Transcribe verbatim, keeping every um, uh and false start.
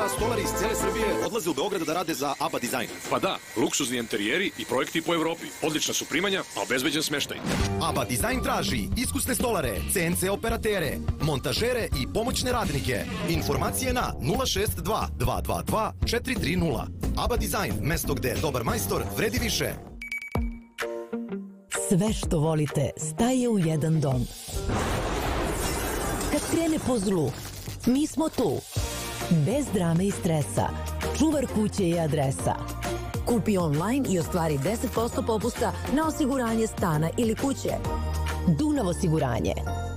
stolari iz cijele Srbije odlaze u Beograd da rade za Aba Design. Pa da, luksuzni enterijeri i projekti po Evropi. Odlična su primanja, a obezbeđen smeštaj. Aba Design traži iskusne stolare, C N C operatere, montažere i pomoćne radnike. Informacije na nula šest dva dva dva dva četiri tri nula. Aba Design, mesto gde dobar majstor vredi više. Sve što volite staje u jedan dom. Kad krene po zlu, mi smo tu. Bez drame i stresa. Čuvar kuće i adresa. Kupi online i ostvari deset posto popusta na osiguranje stana ili kuće. Dunav osiguranje.